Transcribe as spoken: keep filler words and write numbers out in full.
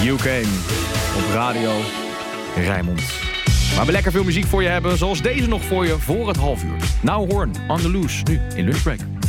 You Came op Radio Rijnmond. Waar we lekker veel muziek voor je hebben, zoals deze nog voor je voor het half uur. Now Horn, On The Loose, nu in Lunchbreak.